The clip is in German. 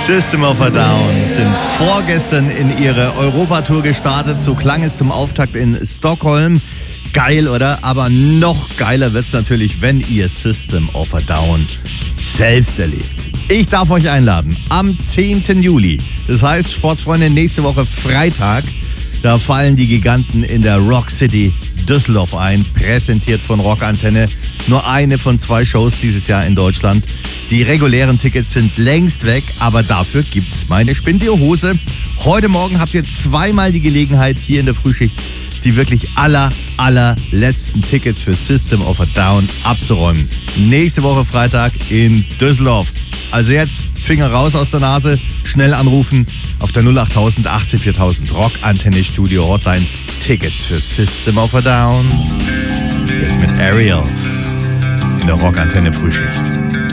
System of a Down sind vorgestern in ihre Europatour gestartet. So klang es zum Auftakt in Stockholm. Geil, oder? Aber noch geiler wird's natürlich, wenn ihr System of a Down selbst erlebt. Ich darf euch einladen am 10. Juli. Das heißt, Sportsfreunde, nächste Woche Freitag. Da fallen die Giganten in der Rock City Düsseldorf ein, präsentiert von Rockantenne. Nur eine von 2 Shows dieses Jahr in Deutschland. Die regulären Tickets sind längst weg, aber dafür gibt's meine Spindio-Hose. Heute Morgen habt ihr zweimal die Gelegenheit, hier in der Frühschicht die wirklich allerletzten Tickets für System of a Down abzuräumen. Nächste Woche Freitag in Düsseldorf. Also jetzt Finger raus aus der Nase, schnell anrufen auf der 08000 18 4000 Rockantenne Studio Hotline. Tickets für System of a Down. Jetzt mit Aerials in der Rockantenne Frühschicht.